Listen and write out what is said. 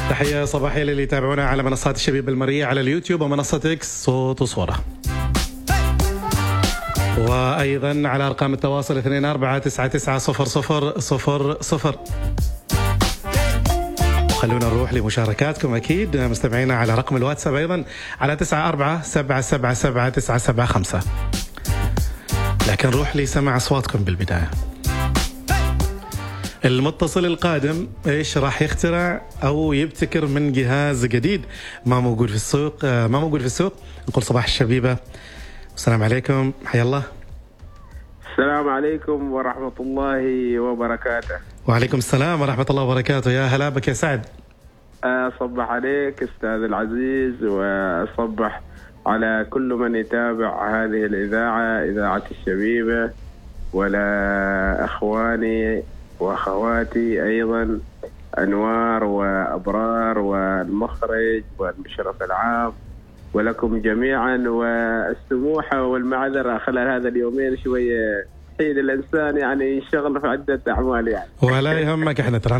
تحية صباحية للي يتابعونا على منصات الشبيب المرئية على اليوتيوب ومنصة إكس صوت وصورة، وأيضا على أرقام التواصل 24990000. خلونا نروح لمشاركاتكم أكيد مستمعينا على رقم الواتساب أيضا على 9477779975. لكن نروح لسمع أصواتكم بالبداية. المتصل القادم ايش راح يخترع او يبتكر من جهاز جديد ما موجود في السوق؟ نقول صباح الشبيبة، السلام عليكم، حيا الله. السلام عليكم ورحمة الله وبركاته. وعليكم السلام ورحمة الله وبركاته، يا هلا بك يا سعد. أصبح عليك أستاذ العزيز، وأصبح على كل من يتابع هذه الإذاعة، إذاعة الشبيبة، ولا أخواني وأخواتي أيضا أنوار وأبرار والمخرج والمشرف العام، ولكم جميعا. والسموحة والمعذرة خلال هذا اليومين شوية حين الإنسان يعني ينشغل في عدة أعمال يعني. ولا يهمك، احنا ترى